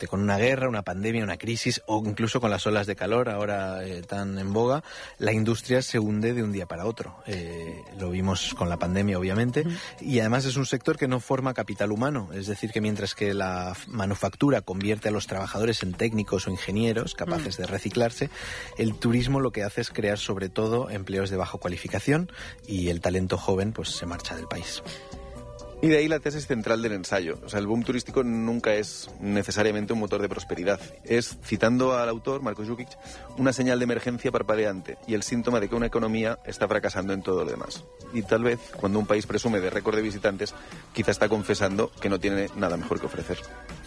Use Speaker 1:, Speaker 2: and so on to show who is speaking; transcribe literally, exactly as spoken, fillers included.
Speaker 1: con una guerra, una pandemia, una crisis o incluso con las olas de calor ahora eh, tan en boga, la industria se hunde de un día para otro. Eh, lo vimos con la pandemia, obviamente, uh-huh. y además es un sector que no forma capital humano, es decir, que mientras que la manufactura convierte a los trabajadores en técnicos o ingenieros capaces uh-huh. de reciclarse, el turismo lo que hace es crear sobre todo empleos de baja cualificación y el talento joven pues se marcha del país.
Speaker 2: Y de ahí la tesis central del ensayo. O sea, el boom turístico nunca es necesariamente un motor de prosperidad. Es, citando al autor, Marko Jukic, una señal de emergencia parpadeante y el síntoma de que una economía está fracasando en todo lo demás. Y tal vez, cuando un país presume de récord de visitantes, quizá está confesando que no tiene nada mejor que ofrecer.